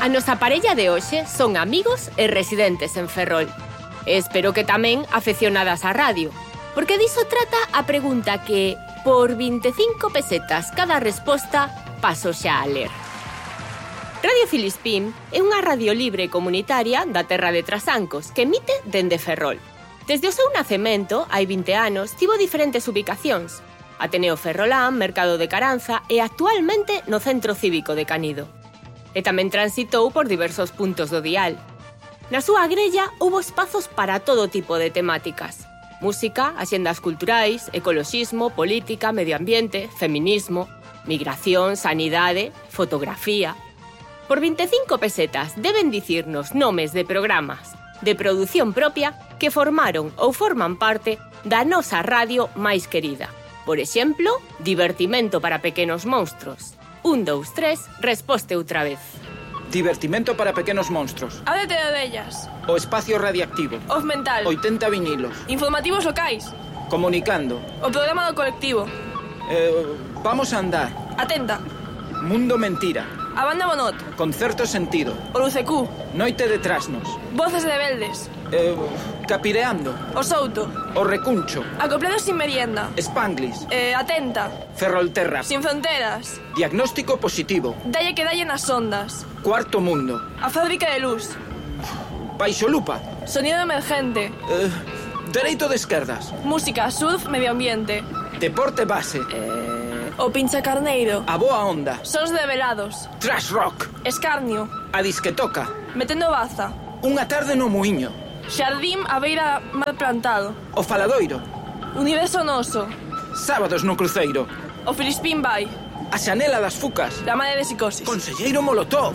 A nosa parella de hoxe son amigos e residentes en Ferrol. E espero que tamén afeccionadas á radio, porque diso trata a pregunta que, por 25 pesetas cada resposta, paso xa a ler. Radio Filispín é unha radio libre e comunitaria da terra de Trasancos que emite dende Ferrol. Desde o seu nacemento, hai 20 anos, tivo diferentes ubicacións. Ateneo Ferrolán, Mercado de Caranza e actualmente no Centro Cívico de Canido. E tamén transitou por diversos puntos do dial. Na súa grella houbo espazos para todo tipo de temáticas. Música, axendas culturais, ecoloxismo, política, medio ambiente, feminismo, migración, sanidade, fotografía. Por 25 pesetas deben dicirnos nomes de programas de produción propia que formaron ou forman parte da nosa radio máis querida. Por exemplo, Divertimento para pequenos monstros. 1, 2, 3, resposte outra vez. Divertimento para pequenos monstros. Ábrete de orellas. O espacio radiactivo. Off mental. 80 vinilos. Informativos locais. Comunicando. O programa do colectivo. Vamos a andar. Atenta. Mundo mentira. A banda Bonot. Concerto sentido. O Lucecú. Noite de trasnos. Voces rebeldes. Capireando. O Souto. O recuncho. Acoplados sin merienda. Spanglish. Atenta. Ferrolterra. Sin fronteras. Diagnóstico positivo. Dalle que dalle nas ondas. Cuarto mundo. A fábrica de luz. Baixolupa. Sonido emergente. Dereito de esquerdas. Música, surf, medio ambiente. Deporte base. O pincha carneiro. A boa onda. Sons develados. Trash rock. Escarnio. A disquetoca. Metendo baza. Unha tarde no muiño. Xardín a beira mal plantado. O faladoiro. Universo noso. Sábados no cruceiro. O Filispín vai. A xanela das fucas. La madre de psicosis. Conselleiro Molotov.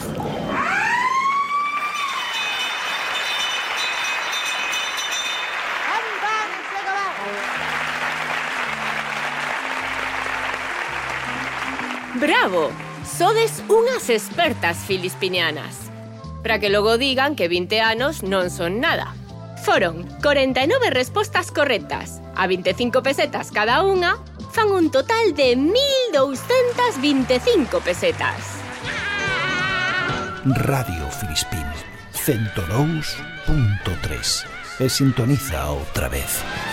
Bravo! Sodes unhas expertas filispinianas. Para que logo digan que 20 anos non son nada. Foron 49 respostas correctas. A 25 pesetas cada unha, fan un total de 1.225 pesetas. Radio Filispín 102.3. E sintoniza outra vez.